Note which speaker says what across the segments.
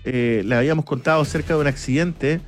Speaker 1: le habíamos contado acerca de un accidente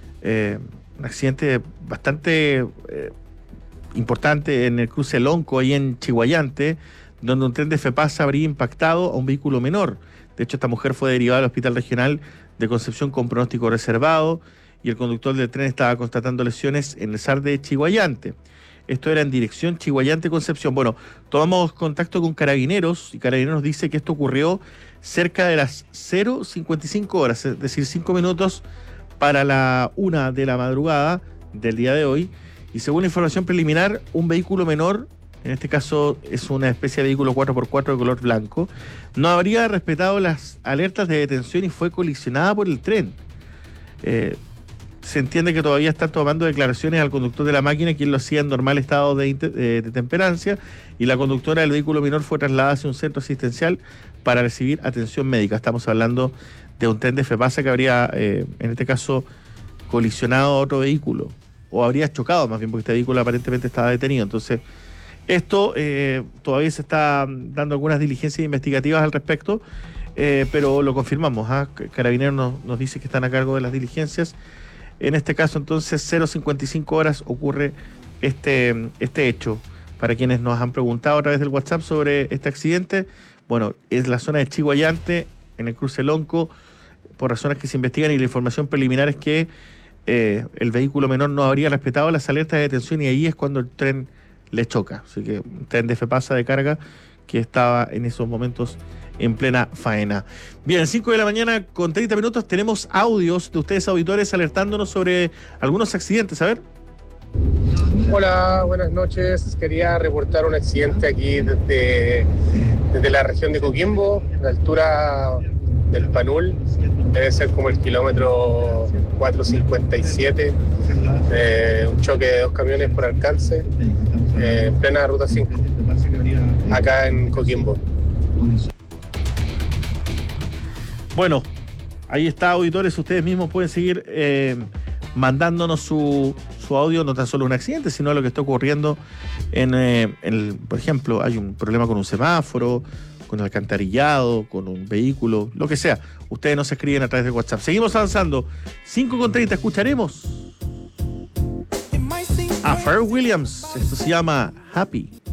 Speaker 1: bastante importante en el cruce Lonco, ahí en Chiguayante, donde un tren de FEPASA habría impactado a un vehículo menor. De hecho, esta mujer fue derivada al Hospital Regional de Concepción con pronóstico reservado y el conductor del tren estaba constatando lesiones en el SAR de Chiguayante. Esto era en dirección Chiguayante-Concepción. Bueno, tomamos contacto con Carabineros y Carabineros dice que esto ocurrió cerca de las 0:55 horas, es decir, 5 minutos para la 1 de la madrugada del día de hoy. Y según la información preliminar, un vehículo menor, en este caso es una especie de vehículo 4x4 de color blanco, no habría respetado las alertas de detención y fue colisionada por el tren. Se entiende que todavía están tomando declaraciones al conductor de la máquina, quien lo hacía en normal estado de temperancia, y la conductora del vehículo menor fue trasladada hacia un centro asistencial para recibir atención médica. Estamos hablando de un tren de FEPASA que habría, en este caso, colisionado a otro vehículo, o habría chocado más bien, porque este vehículo aparentemente estaba detenido. Entonces, esto todavía se está dando algunas diligencias investigativas al respecto, pero lo confirmamos. Carabineros nos dice que están a cargo de las diligencias. En este caso, entonces, 0:55 horas ocurre este hecho. Para quienes nos han preguntado a través del WhatsApp sobre este accidente, bueno, es la zona de Chiguayante, en el cruce Lonco, por razones que se investigan, y la información preliminar es que el vehículo menor no habría respetado las alertas de detención y ahí es cuando el tren le choca. Así que un tren de FEPASA de carga que estaba en esos momentos en plena faena. Bien, 5 de la mañana con 30 minutos, tenemos audios de ustedes auditores alertándonos sobre algunos accidentes. A ver.
Speaker 2: Hola, buenas noches. Quería reportar un accidente aquí desde la región de Coquimbo, a la altura del Panul. Debe ser como el kilómetro 457. Un choque de dos camiones por alcance, en plena ruta 5, acá en Coquimbo.
Speaker 1: Bueno, ahí está, auditores. Ustedes mismos pueden seguir mandándonos su audio, no tan solo un accidente, sino lo que está ocurriendo por ejemplo, hay un problema con un semáforo, con alcantarillado, con un vehículo, lo que sea. Ustedes nos escriben a través de WhatsApp. Seguimos avanzando. 5:30, escucharemos a Pharrell Williams. Esto se llama Happy.